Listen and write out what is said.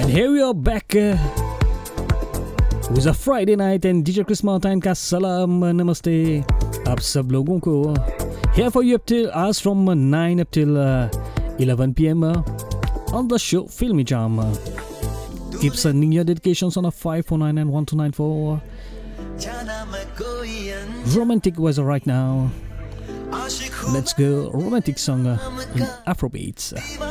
Here we are back with a Friday night and DJ Chris Martin का सलाम नमस्ते आप सब लोगों को. Here for you up till hours from 9 up till 11 p.m. On the show Filmy Jam. Keep sending your dedications on a 549 and 1294. Romantic weather right now. Let's go romantic song in Afrobeats.